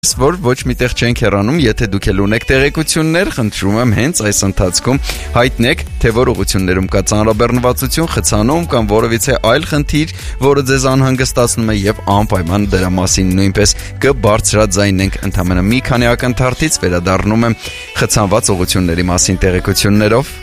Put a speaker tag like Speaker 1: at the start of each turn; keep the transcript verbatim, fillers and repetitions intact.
Speaker 1: Որ ոչ միտեղ չենք հեռանում, եթե դուք էլ ունեք տեղեկություններ, խնդրում եմ հենց այս ընթացքում հայտնեք, թե որ ուղղություններում կա ծանրաբեռնվածություն, խցանում կամ որևիցե այլ խնդիր, որը ձեզ անհանգստացնում է եւ անպայման դրա մասին նույնպես կբարձրաձայնենք ընդամենը մի քանի ակնթարթից վերադառնում եմ խցանված ուղղությունների մասին տեղեկություններով։